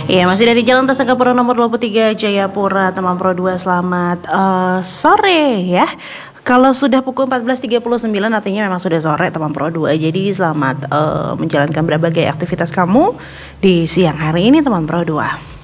Iya, masih dari Jalan Tasakapura nomor 23 Jayapura, teman Pro 2. Selamat sore ya. Kalau sudah pukul 14.39 artinya memang sudah sore, teman Pro 2. Jadi selamat menjalankan berbagai aktivitas kamu di siang hari ini, teman Pro 2.